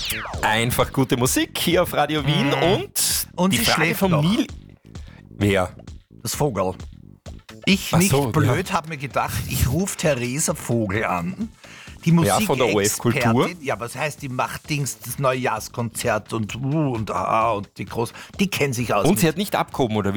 Einfach gute Musik hier auf Radio Wien Und die sie Frage schläft vom noch. Nil. Wer? Das Vogel. Ich Ach nicht so, blöd, habe mir gedacht, ich rufe Theresa Vogel an. Die Ja, von der ORF Kultur. Musikexpertin. Ja, was heißt, die macht Dings, das Neujahrskonzert und die kennt sich aus. Und sie hat nicht abgehoben, oder wie?